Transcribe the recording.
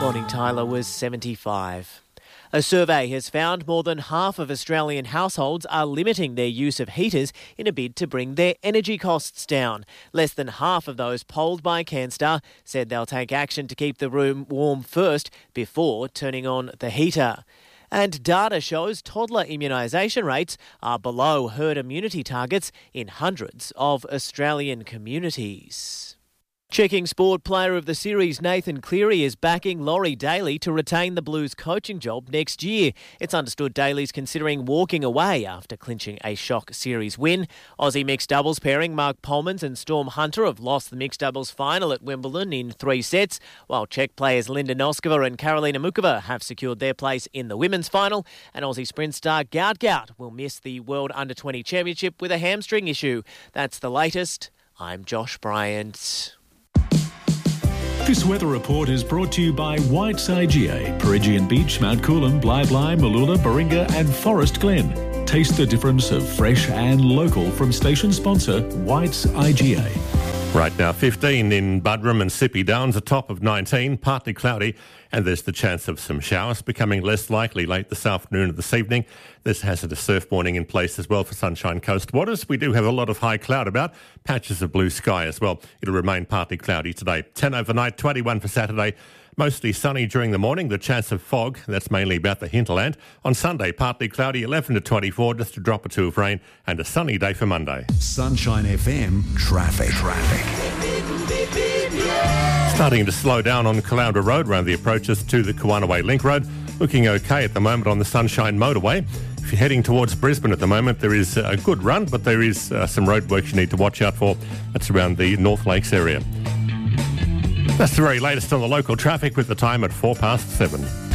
morning Tyler was 75. A survey has found more than half of Australian households are limiting their use of heaters in a bid to bring their energy costs down. Less than half of those polled by Canstar said they'll take action to keep the room warm first before turning on the heater. And data shows toddler immunisation rates are below herd immunity targets in hundreds of Australian communities. Checking Sport Player of the Series Nathan Cleary is backing Laurie Daly to retain the Blues coaching job next year. It's understood Daly's considering walking away after clinching a shock series win. Aussie mixed doubles pairing Mark Polmans and Storm Hunter have lost the mixed doubles final at Wimbledon in 3 sets, while Czech players Linda Noskova and Karolina Mukova have secured their place in the women's final. And Aussie sprint star Gout Gout will miss the World Under-20 Championship with a hamstring issue. That's the latest. I'm Josh Bryant. This weather report is brought to you by White's IGA, Peregian Beach, Mount Coolum, Bly, Mooloolah, Baringa and Forest Glen. Taste the difference of fresh and local from station sponsor White's IGA. Right now, 15 in Buderim and Sippy Downs, a top of 19, partly cloudy, and there's the chance of some showers becoming less likely late this afternoon or this evening. There's hazardous surf warning in place as well for Sunshine Coast waters. We do have a lot of high cloud about, patches of blue sky as well. It'll remain partly cloudy today. 10 overnight, 21 for Saturday. Mostly sunny during the morning, the chance of fog, that's mainly about the hinterland. On Sunday, partly cloudy, 11 to 24, just a drop or two of rain, and a sunny day for Monday. Sunshine FM traffic. Starting to slow down on Caloundra Road around the approaches to the Kawanaway Link Road. Looking okay at the moment on the Sunshine Motorway. If you're heading towards Brisbane at the moment, there is a good run, but there is some roadworks you need to watch out for. That's around the North Lakes area. That's the very latest on the local traffic with the time at 7:04.